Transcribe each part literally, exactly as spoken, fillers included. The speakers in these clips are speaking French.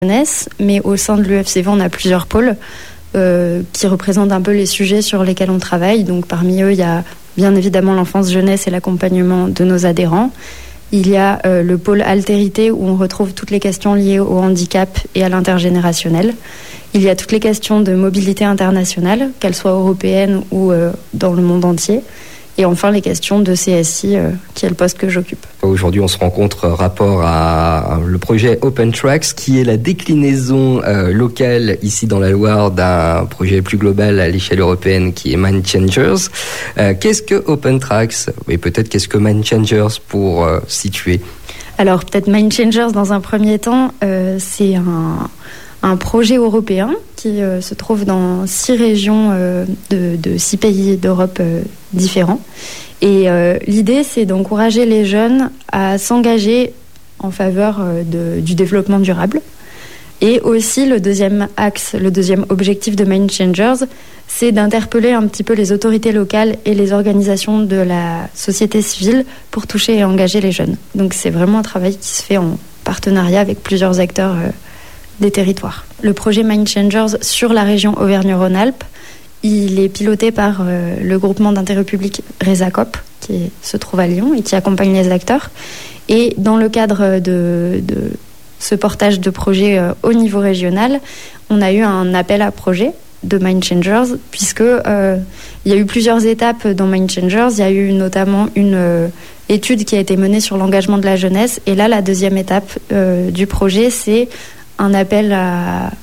jeunesse, mais au sein de l'U F C V, on a plusieurs pôles euh, qui représentent un peu les sujets sur lesquels on travaille. Donc parmi eux, il y a bien évidemment l'enfance, jeunesse et l'accompagnement de nos adhérents. Il y a euh, le pôle altérité où on retrouve toutes les questions liées au handicap et à l'intergénérationnel. Il y a toutes les questions de mobilité internationale, qu'elles soient européennes ou euh, dans le monde entier. Et enfin, les questions de C S I, euh, qui est le poste que j'occupe. Aujourd'hui, on se rencontre rapport à le projet Open Tracks, qui est la déclinaison euh, locale ici dans la Loire d'un projet plus global à l'échelle européenne qui est Mind Changers. Euh, qu'est-ce que Open Tracks ? Et peut-être qu'est-ce que Mind Changers pour euh, situer ? Alors, peut-être Mind Changers dans un premier temps, euh, c'est un... un projet européen qui euh, se trouve dans six régions euh, de, de six pays d'Europe euh, différents. Et euh, l'idée, c'est d'encourager les jeunes à s'engager en faveur euh, de, du développement durable. Et aussi, le deuxième axe, le deuxième objectif de Mind Changers, c'est d'interpeller un petit peu les autorités locales et les organisations de la société civile pour toucher et engager les jeunes. Donc c'est vraiment un travail qui se fait en partenariat avec plusieurs acteurs euh, des territoires. Le projet Mind Changers sur la région Auvergne-Rhône-Alpes, il est piloté par euh, le groupement d'intérêt public RESACOP, qui est, se trouve à Lyon et qui accompagne les acteurs. Et dans le cadre de, de ce portage de projet euh, au niveau régional, on a eu un appel à projet de Mind Changers, puisque euh, il y a eu plusieurs étapes dans Mind Changers. Il y a eu notamment une euh, étude qui a été menée sur l'engagement de la jeunesse. Et là, la deuxième étape euh, du projet, c'est un appel à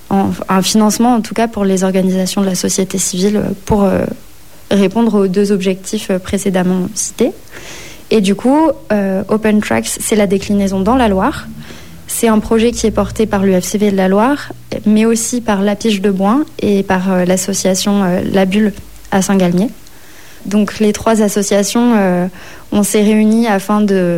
un financement, en tout cas pour les organisations de la société civile, pour euh, répondre aux deux objectifs précédemment cités. Et du coup, euh, Open Tracks, c'est la déclinaison dans la Loire. C'est un projet qui est porté par l'U F C V de la Loire, mais aussi par la Pige de Boin et par euh, l'association euh, La Bulle à Saint-Galmier. Donc les trois associations, euh, on s'est réunis afin de...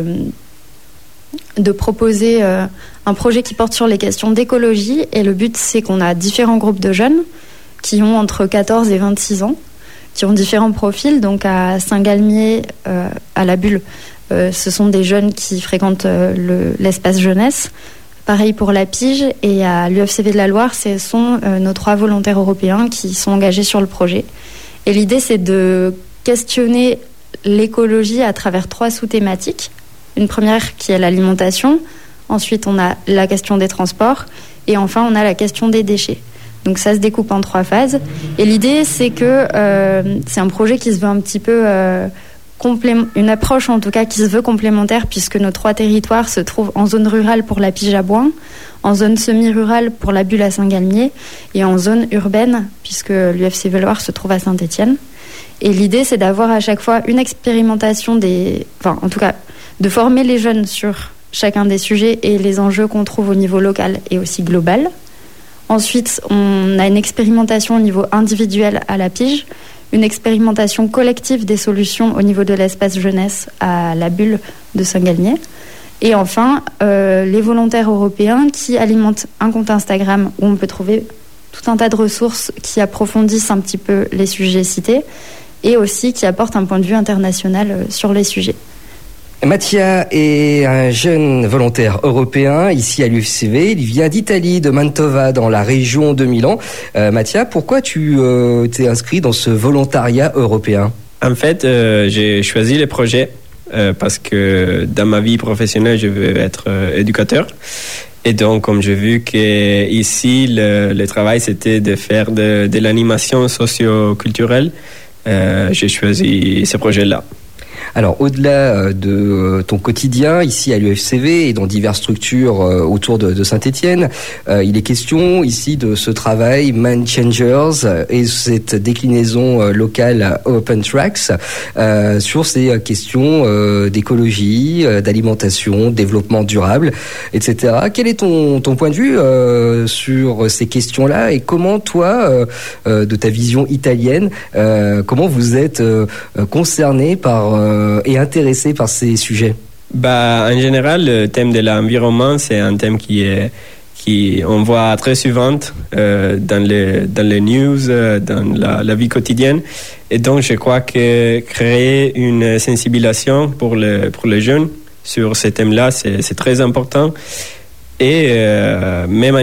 de proposer euh, un projet qui porte sur les questions d'écologie. Et le but, c'est qu'on a différents groupes de jeunes qui ont entre quatorze et vingt-six ans, qui ont différents profils. Donc à Saint-Galmier, euh, à La Bulle, euh, ce sont des jeunes qui fréquentent euh, le, l'espace jeunesse. Pareil pour la Pige. Et à l'U F C V de la Loire, ce sont euh, nos trois volontaires européens qui sont engagés sur le projet. Et l'idée, c'est de questionner l'écologie à travers trois sous-thématiques. Une première qui est l'alimentation, ensuite on a la question des transports et enfin on a la question des déchets. Donc ça se découpe en trois phases et l'idée c'est que euh, c'est un projet qui se veut un petit peu euh, complé- une approche en tout cas qui se veut complémentaire puisque nos trois territoires se trouvent en zone rurale pour la Pige à Boin, en zone semi-rurale pour la Bulle à Saint-Galmier et en zone urbaine puisque l'U F C V Loire se trouve à Saint-Étienne. Et l'idée c'est d'avoir à chaque fois une expérimentation des... Enfin en tout cas de former les jeunes sur chacun des sujets et les enjeux qu'on trouve au niveau local et aussi global. Ensuite, on a une expérimentation au niveau individuel à la Pige, une expérimentation collective des solutions au niveau de l'espace jeunesse à la Bulle de Saint-Galmier. Et enfin, euh, les volontaires européens qui alimentent un compte Instagram où on peut trouver tout un tas de ressources qui approfondissent un petit peu les sujets cités et aussi qui apportent un point de vue international sur les sujets. Mattia est un jeune volontaire européen ici à l'U F C V. Il vient d'Italie, de Mantova, dans la région de Milan. Euh, Mattia, pourquoi tu euh, t'es inscrit dans ce volontariat européen ? En fait, euh, j'ai choisi le projet euh, parce que dans ma vie professionnelle, je veux être euh, éducateur. Et donc, comme j'ai vu qu'ici, le, le travail, c'était de faire de, de l'animation socio-culturelle, euh, j'ai choisi ce projet-là. Alors, au-delà de ton quotidien ici à l'U F C V et dans diverses structures autour de, de Saint-Étienne, euh, il est question ici de ce travail Mind Changers et cette déclinaison locale Open Tracks euh, sur ces questions euh, d'écologie, euh, d'alimentation, développement durable, et cetera. Quel est ton, ton point de vue euh, sur ces questions-là et comment toi, euh, euh, de ta vision italienne, euh, comment vous êtes euh, concerné par euh, et intéressé par ces sujets? Bah, en général, le thème de l'environnement, c'est un thème qui est qui on voit très souvent euh, dans les dans les news, euh, dans la, la vie quotidienne. Et donc, je crois que créer une sensibilisation pour le pour les jeunes sur ces thèmes-là, c'est c'est très important. Et euh, même en